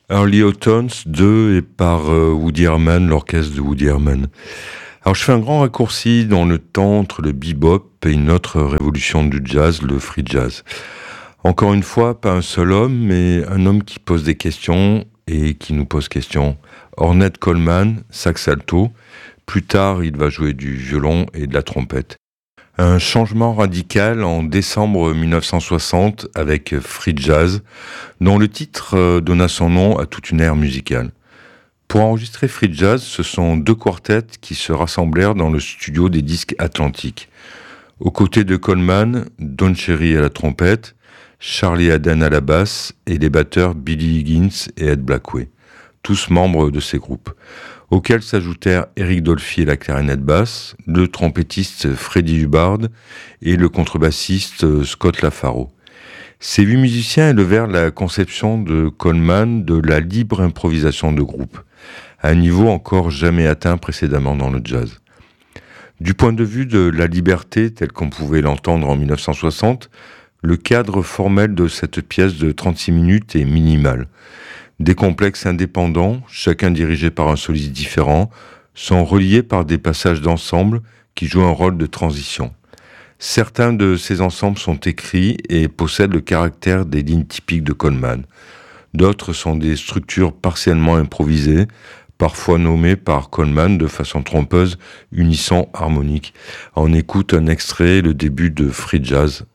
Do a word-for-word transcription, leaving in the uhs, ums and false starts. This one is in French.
Early Autumns deux et par euh, Woody Herman, l'orchestre de Woody Herman. Alors je fais un grand raccourci dans le temps entre le bebop et une autre révolution du jazz, le free jazz. Encore une fois, pas un seul homme, mais un homme qui pose des questions et qui nous pose question. Ornette Coleman, sax alto. Plus tard, il va jouer du violon et de la trompette. Un changement radical en décembre dix-neuf cent soixante avec Free Jazz, dont le titre donna son nom à toute une ère musicale. Pour enregistrer Free Jazz, ce sont deux quartets qui se rassemblèrent dans le studio des disques Atlantiques. Aux côtés de Coleman, Don Cherry à la trompette, Charlie Haden à la basse et les batteurs Billy Higgins et Ed Blackway, tous membres de ces groupes, auxquels s'ajoutèrent Eric Dolphy à la clarinette basse, le trompettiste Freddie Hubbard et le contrebassiste Scott LaFaro. Ces huit musiciens élevèrent la conception de Coleman de la libre improvisation de groupe, à un niveau encore jamais atteint précédemment dans le jazz. Du point de vue de la liberté, telle qu'on pouvait l'entendre en dix-neuf cent soixante, le cadre formel de cette pièce de trente-six minutes est minimal. Des complexes indépendants, chacun dirigé par un soliste différent, sont reliés par des passages d'ensemble qui jouent un rôle de transition. Certains de ces ensembles sont écrits et possèdent le caractère des lignes typiques de Coleman. D'autres sont des structures partiellement improvisées, parfois nommées par Coleman de façon trompeuse unisson harmonique. On écoute un extrait, le début de Free Jazz